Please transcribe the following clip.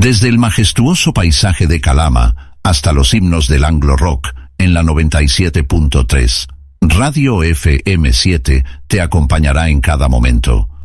Desde el majestuoso paisaje de Calama hasta los himnos del Anglo Rock en la 97.3. Radio FM 7 te acompañará en cada momento.